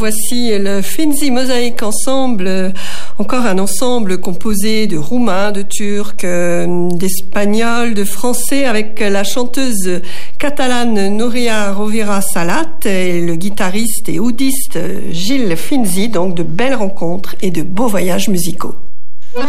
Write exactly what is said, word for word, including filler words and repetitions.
Voici le Finzi Mosaic Ensemble, encore un ensemble composé de Roumains, de Turcs, d'Espagnols, de Français, avec la chanteuse catalane Nuria Rovira Salat et le guitariste et oudiste Gilles Finzi, donc de belles rencontres et de beaux voyages musicaux.